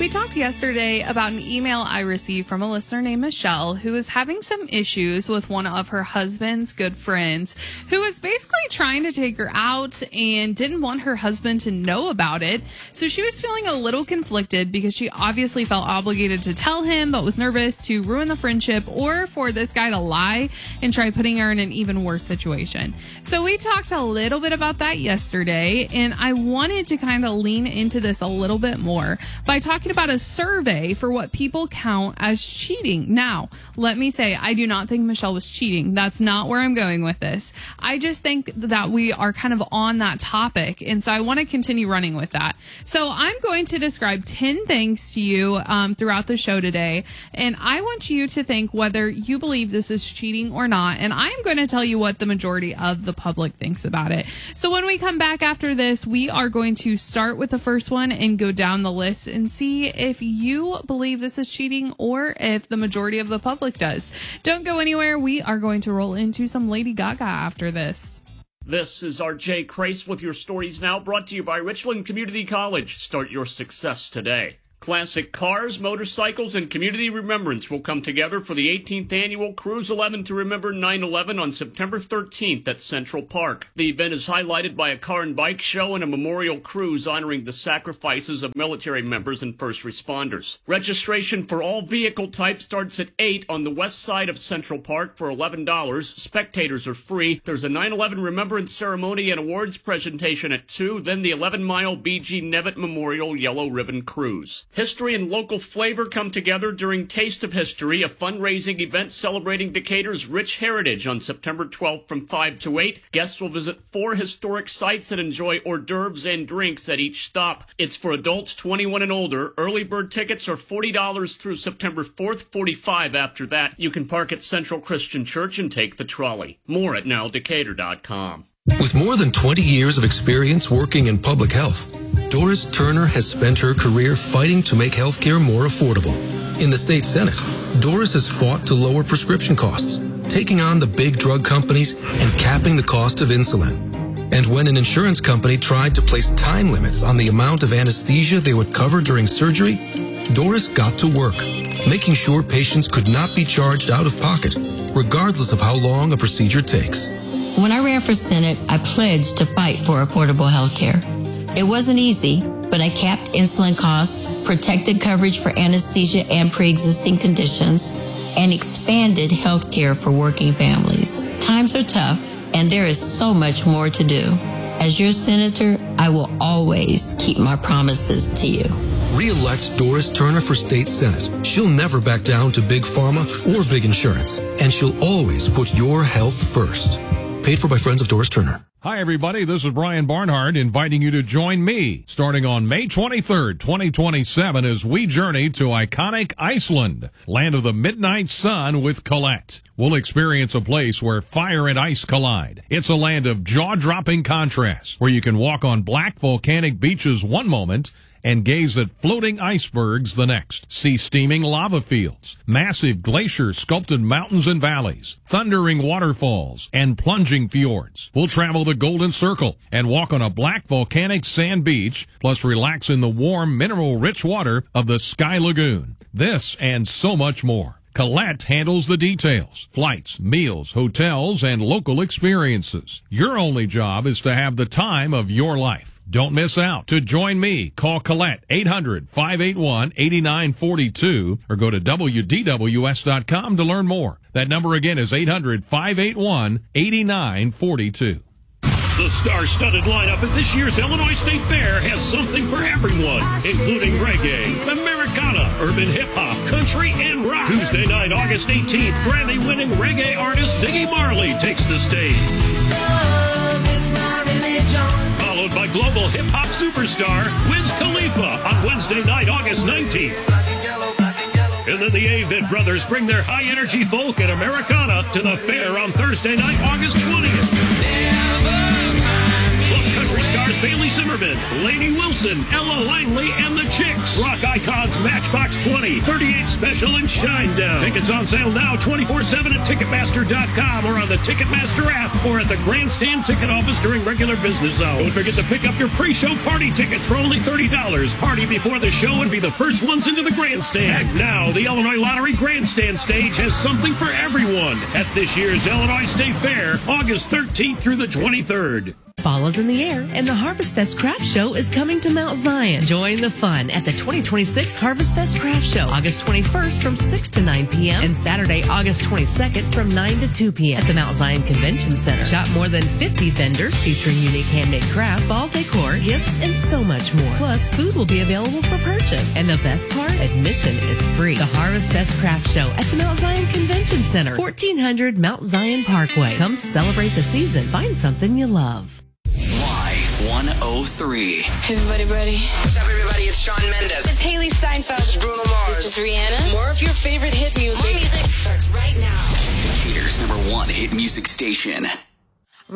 We talked yesterday about an email I received from a listener named Michelle who is having some issues with one of her husband's good friends who was basically trying to take her out and didn't want her husband to know about it. So she was feeling a little conflicted because she obviously felt obligated to tell him, but was nervous to ruin the friendship or for this guy to lie and try putting her in an even worse situation. So we talked a little bit about that yesterday, and I wanted to kind of lean into this a little bit more by talking about a survey for what people count as cheating. Now, let me say, I do not think Michelle was cheating. That's not where I'm going with this. I just think that we are kind of on that topic, and so I want to continue running with that. So I'm going to describe 10 things to you throughout the show today, and I want you to think whether you believe this is cheating or not, and I'm going to tell you what the majority of the public thinks about it. So when we come back after this, we are going to start with the first one and go down the list and see if you believe this is cheating or if the majority of the public does. Don't go anywhere. We are going to roll into some Lady Gaga after this. This is RJ Crace with your stories now, brought to you by Richland Community College. Start your success today. Classic cars, motorcycles, and community remembrance will come together for the 18th annual Cruise 11 to Remember 9/11 on September 13th at Central Park. The event is highlighted by a car and bike show and a memorial cruise honoring the sacrifices of military members and first responders. Registration for all vehicle types starts at 8 on the west side of Central Park for $11. Spectators are free. There's a 9/11 remembrance ceremony and awards presentation at 2, then the 11-mile B.G. Nevitt Memorial Yellow Ribbon Cruise. History and local flavor come together during Taste of History, a fundraising event celebrating Decatur's rich heritage on September 12th from 5 to 8. Guests will visit 4 historic sites and enjoy hors d'oeuvres and drinks at each stop. It's for adults 21 and older. Early bird tickets are $40 through September 4th, $45 after that. You can park at Central Christian Church and take the trolley. More at nowdecatur.com. With more than 20 years of experience working in public health, Doris Turner has spent her career fighting to make healthcare more affordable. In the state Senate, Doris has fought to lower prescription costs, taking on the big drug companies and capping the cost of insulin. And when an insurance company tried to place time limits on the amount of anesthesia they would cover during surgery, Doris got to work, making sure patients could not be charged out of pocket, regardless of how long a procedure takes. When I ran for Senate, I pledged to fight for affordable health care. It wasn't easy, but I capped insulin costs, protected coverage for anesthesia and pre-existing conditions, and expanded health care for working families. Times are tough, and there is so much more to do. As your senator, I will always keep my promises to you. Re-elect Doris Turner for State Senate. She'll never back down to big pharma or big insurance, and she'll always put your health first. Paid for by Friends of Doris Turner. Hi, everybody. This is Brian Barnhart inviting you to join me starting on May 23rd, 2027 as we journey to iconic Iceland, land of the midnight sun with Colette. We'll experience a place where fire and ice collide. It's a land of jaw-dropping contrasts where you can walk on black volcanic beaches one moment and gaze at floating icebergs the next. See steaming lava fields, massive glacier-sculpted mountains and valleys, thundering waterfalls, and plunging fjords. We'll travel the Golden Circle and walk on a black volcanic sand beach, plus relax in the warm, mineral-rich water of the Sky Lagoon. This and so much more. Colette handles the details, flights, meals, hotels, and local experiences. Your only job is to have the time of your life. Don't miss out. To join me, call Colette 800-581-8942 or go to WDWS.com to learn more. That number again is 800-581-8942. The star-studded lineup at this year's Illinois State Fair has something for everyone, including reggae, Americana, urban hip-hop, country, and rock. Tuesday night, August 18th, Grammy-winning reggae artist Ziggy Marley takes the stage. Followed by global hip-hop superstar Wiz Khalifa on Wednesday night, August 19th. And then the Avett Brothers bring their high-energy folk and Americana to the fair on Thursday night, August 20th. Plus country stars Bailey Zimmerman, Lainey Wilson, Ella Langley, and the Chicks rock Raycon's Matchbox 20, 38 Special, and Shinedown. Tickets on sale now 24/7 at Ticketmaster.com or on the Ticketmaster app or at the Grandstand ticket office during regular business hours. Don't forget to pick up your pre-show party tickets for only $30. Party before the show and be the first ones into the Grandstand. And now, the Illinois Lottery Grandstand stage has something for everyone at this year's Illinois State Fair, August 13th through the 23rd. Fall is in the air, and the Harvest Fest Craft Show is coming to Mount Zion. Join the fun at the 2026 Harvest Fest Craft Show, August 21st from 6 to 9 p.m. and Saturday, August 22nd from 9 to 2 p.m. at the Mount Zion Convention Center. Shop more than 50 vendors featuring unique handmade crafts, fall decor, gifts, and so much more. Plus, food will be available for purchase. And the best part, admission is free. The Harvest Fest Craft Show at the Mount Zion Convention Center, 1400 Mount Zion Parkway. Come celebrate the season. Find something you love. Y103. Hey, everybody ready? What's up, everybody? It's Shawn Mendes. It's Haley Steinfeld. This is Bruno Mars. This is Rihanna. More of your favorite hit music. More music starts right now. Decatur's #1 hit music station.